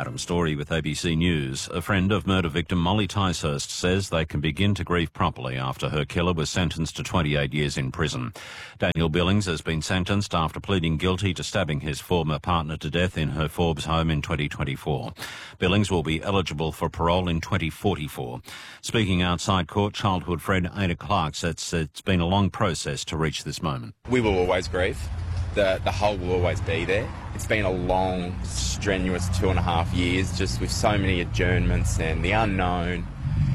Adam Story with ABC News. A friend of murder victim Molly Ticehurst says they can begin to grieve properly after her killer was sentenced to 28 years in prison. Daniel Billings has been sentenced after pleading guilty to stabbing his former partner to death in her Forbes home in 2024. Billings will be eligible for parole in 2044. Speaking outside court, childhood friend Ada Clark says it's been a long process to reach this moment. We will always grieve. The hole will always be there. It's been a long, strenuous 2.5 years, just with so many adjournments and the unknown.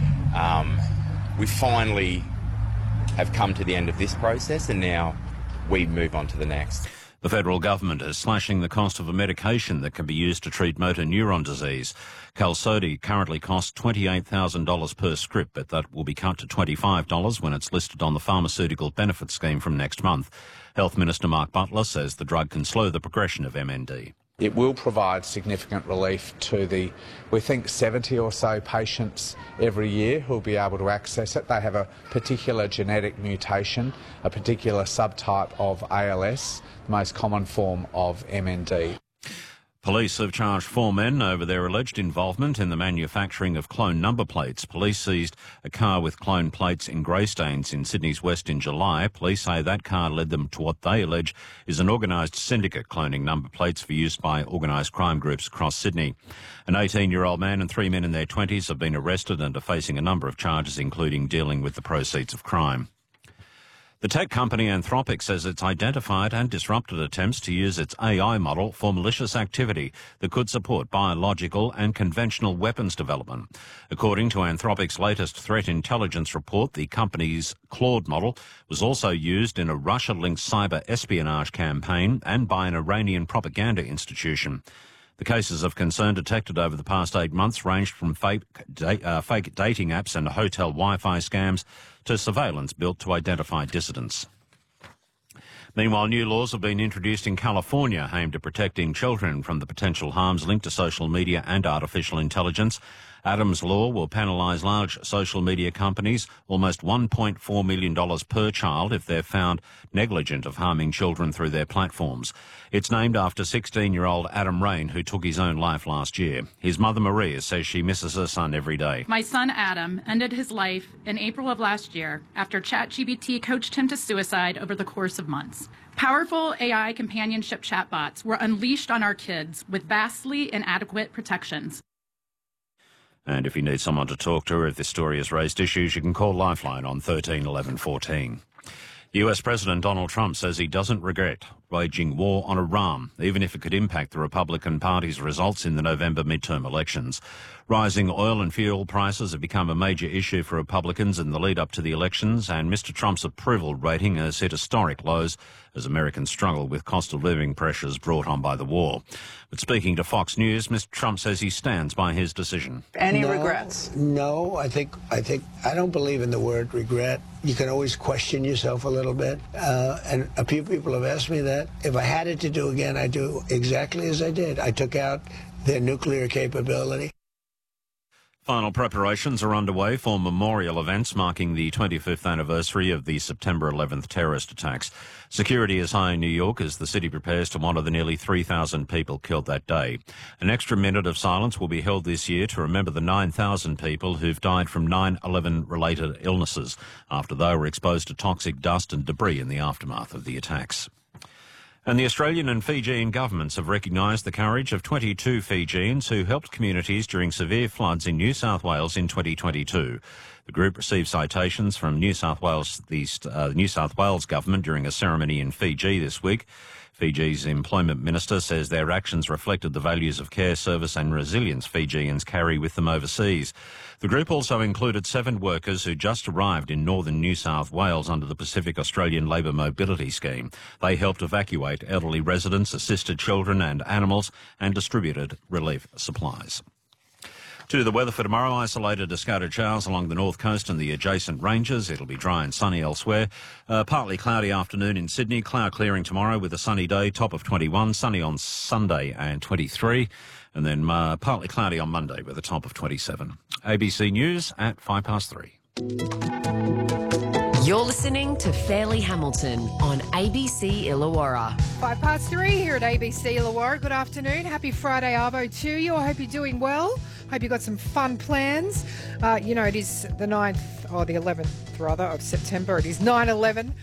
We finally have come to the end of this process, and now we move on to the next. The federal government is slashing the cost of a medication that can be used to treat motor neuron disease. Qalsody currently costs $28,000 per script, but that will be cut to $25 when it's listed on the Pharmaceutical Benefit Scheme from next month. Health Minister Mark Butler says the drug can slow the progression of MND. It will provide significant relief to we think 70 or so patients every year who will be able to access it. They have a particular genetic mutation, a particular subtype of ALS, the most common form of MND. Police have charged 4 men over their alleged involvement in the manufacturing of clone number plates. Police seized a car with clone plates in Greystanes in Sydney's West in July. Police say that car led them to what they allege is an organised syndicate cloning number plates for use by organised crime groups across Sydney. An 18-year-old man and 3 men in their 20s have been arrested and are facing a number of charges, including dealing with the proceeds of crime. The tech company Anthropic says it's identified and disrupted attempts to use its AI model for malicious activity that could support biological and conventional weapons development. According to Anthropic's latest threat intelligence report, the company's Claude model was also used in a Russia-linked cyber espionage campaign and by an Iranian propaganda institution. The cases of concern detected over the past 8 months ranged from fake dating apps and hotel Wi-Fi scams to surveillance built to identify dissidents. Meanwhile, new laws have been introduced in California aimed at protecting children from the potential harms linked to social media and artificial intelligence. Adams' law will penalise large social media companies almost $1.4 million per child if they're found negligent of harming children through their platforms. It's named after 16-year-old Adam Rain, who took his own life last year. His mother, Maria, says she misses her son every day. My son, Adam, ended his life in April of last year after ChatGPT coached him to suicide over the course of months. Powerful AI companionship chatbots were unleashed on our kids with vastly inadequate protections. And if you need someone to talk to or if this story has raised issues, you can call Lifeline on 13 11 14. US President Donald Trump says he doesn't regret waging war on Iran, even if it could impact the Republican Party's results in the November midterm elections. Rising oil and fuel prices have become a major issue for Republicans in the lead-up to the elections, and Mr. Trump's approval rating has hit historic lows as Americans struggle with cost-of-living pressures brought on by the war. But speaking to Fox News, Mr. Trump says he stands by his decision. Any regrets? No, I don't believe in the word regret. You can always question yourself a little bit, and a few people have asked me that. If I had it to do again, I'd do exactly as I did. I took out their nuclear capability. Final preparations are underway for memorial events marking the 25th anniversary of the September 11th terrorist attacks. Security is high in New York as the city prepares to honour the nearly 3,000 people killed that day. An extra minute of silence will be held this year to remember the 9,000 people who've died from 9/11 related illnesses after they were exposed to toxic dust and debris in the aftermath of the attacks. And the Australian and Fijian governments have recognised the courage of 22 Fijians who helped communities during severe floods in New South Wales in 2022. The group received citations from New South Wales government during a ceremony in Fiji this week. Fiji's employment minister says their actions reflected the values of care, service and resilience Fijians carry with them overseas. The group also included 7 workers who just arrived in northern New South Wales under the Pacific Australian Labour Mobility Scheme. They helped evacuate elderly residents, assisted children and animals and distributed relief supplies. To the weather for tomorrow, isolated to scattered showers along the north coast and the adjacent ranges. It'll be dry and sunny elsewhere. Partly cloudy afternoon in Sydney. Cloud clearing tomorrow with a sunny day, top of 21. Sunny on Sunday and 23. And then partly cloudy on Monday with a top of 27. ABC News at 3:05. You're listening to Fairleigh Hamilton on ABC Illawarra. 3:05 here at ABC Illawarra. Good afternoon. Happy Friday Arvo to you. I hope you're doing well. Hope you've got some fun plans. It is the 9th, or the 11th rather, of September. It is 9/11.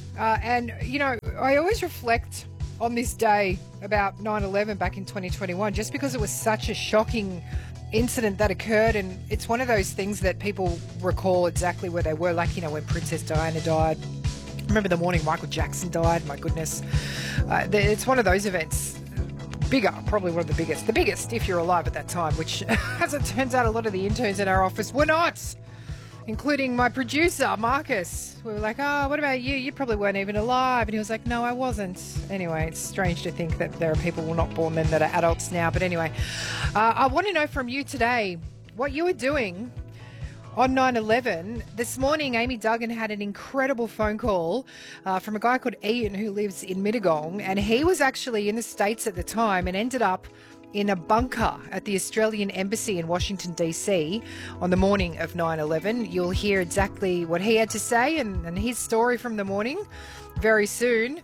I always reflect on this day about 9/11 back in 2021, just because it was such a shocking incident that occurred, and it's one of those things that people recall exactly where they were, like, when Princess Diana died. Remember the morning Michael Jackson died? My goodness. It's one of those events. Bigger, probably one of the biggest if you're alive at that time, which, as it turns out, a lot of the interns in our office were not, including my producer, Marcus. We were like, oh, what about you? You probably weren't even alive. And he was like, no, I wasn't. Anyway, it's strange to think that there are people who were not born then that are adults now. But anyway, I want to know from you today what you were doing on 9/11. This morning, Amy Duggan had an incredible phone call from a guy called Ian who lives in Mittagong. And he was actually in the States at the time and ended up in a bunker at the Australian Embassy in Washington, D.C. on the morning of 9/11. You'll hear exactly what he had to say and his story from the morning very soon.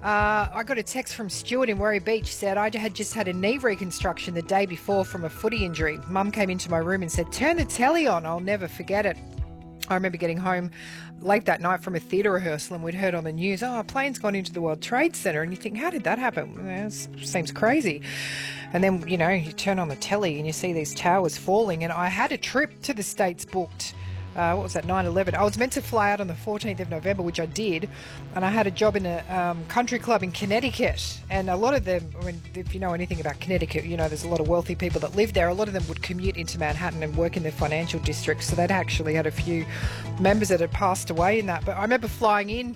I got a text from Stuart in Werry Beach, said, I had just had a knee reconstruction the day before from a footy injury. Mum came into my room and said, turn the telly on, I'll never forget it. I remember getting home late that night from a theatre rehearsal and we'd heard on the news, a plane's gone into the World Trade Center, and you think, how did that happen? It seems crazy. And then, you turn on the telly and you see these towers falling, and I had a trip to the States booked. What was that, 9/11? I was meant to fly out on the 14th of November, which I did, and I had a job in a country club in Connecticut. And a lot of them, if you know anything about Connecticut, there's a lot of wealthy people that live there. A lot of them would commute into Manhattan and work in the financial district, so they'd actually had a few members that had passed away in that. But I remember flying in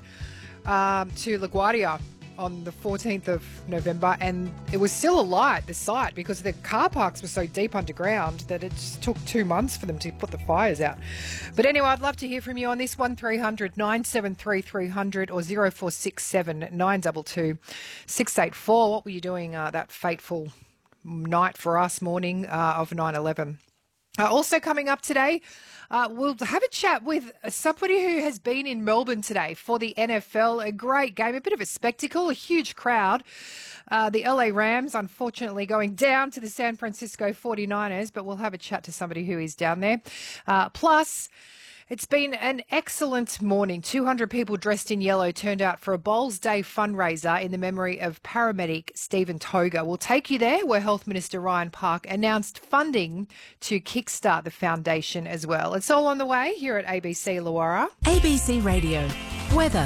to LaGuardia on the 14th of November, and it was still alight, the site, because the car parks were so deep underground that it just took 2 months for them to put the fires out. But anyway, I'd love to hear from you on this 1300 973 300 or 0467 922 684. What were you doing that fateful night for us, morning of 9/11? Also coming up today, we'll have a chat with somebody who has been in Melbourne today for the NFL. A great game, a bit of a spectacle, a huge crowd. The LA Rams, unfortunately, going down to the San Francisco 49ers, but we'll have a chat to somebody who is down there. Plus, it's been an excellent morning. 200 people dressed in yellow turned out for a Bowls Day fundraiser in the memory of paramedic Stephen Toga. We'll take you there, where Health Minister Ryan Park announced funding to kickstart the foundation as well. It's all on the way here at ABC Illawarra. ABC Radio. Weather.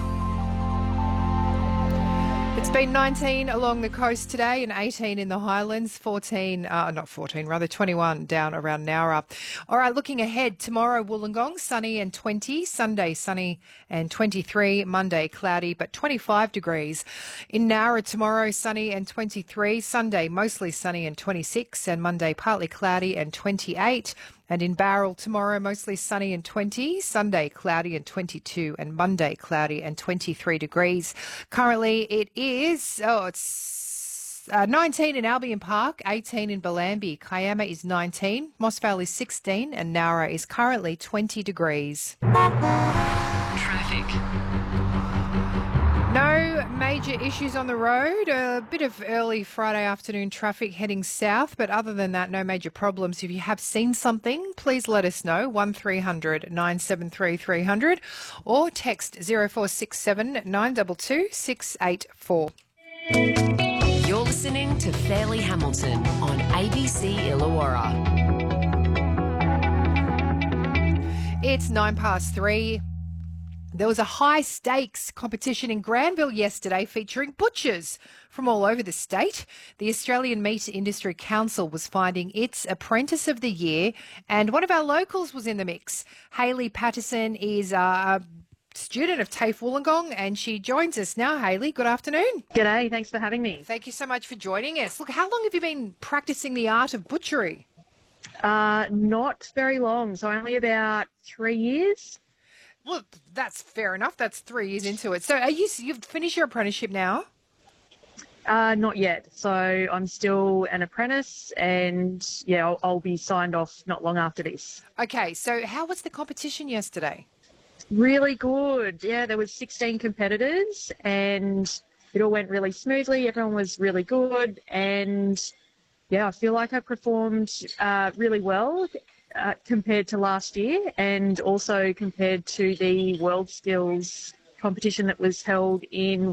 It's been 19 along the coast today and 18 in the Highlands, 21 down around Nowra. All right, looking ahead, tomorrow Wollongong, sunny and 20, Sunday sunny and 23, Monday cloudy but 25 degrees. In Nowra tomorrow, sunny and 23, Sunday mostly sunny and 26, and Monday partly cloudy and 28. And in Barrel tomorrow, mostly sunny and 20, Sunday cloudy and 22, and Monday cloudy and 23 degrees. Currently it is, it's 19 in Albion Park, 18 in Bellambi. Kiama is 19, Mossvale is 16, and Nowra is currently 20 degrees. Traffic. No major issues on the road. A bit of early Friday afternoon traffic heading south, but other than that, no major problems. If you have seen something, please let us know. 1300 973 300 or text 0467 922 684. You're listening to Fairleigh Hamilton on ABC Illawarra. It's 3:09. There was a high-stakes competition in Granville yesterday featuring butchers from all over the state. The Australian Meat Industry Council was finding its Apprentice of the Year, and one of our locals was in the mix. Hayley Patterson is a student of TAFE Wollongong, and she joins us now. Hayley, good afternoon. G'day, thanks for having me. Thank you so much for joining us. Look, how long have you been practicing the art of butchery? Not very long, so only about 3 years. Well, that's fair enough. That's 3 years into it. So you've finished your apprenticeship now? Not yet. So I'm still an apprentice, and I'll be signed off not long after this. Okay. So how was the competition yesterday? Really good. Yeah, there was 16 competitors and it all went really smoothly. Everyone was really good. And, yeah, I feel like I performed really well compared to last year and also compared to the World Skills competition that was held in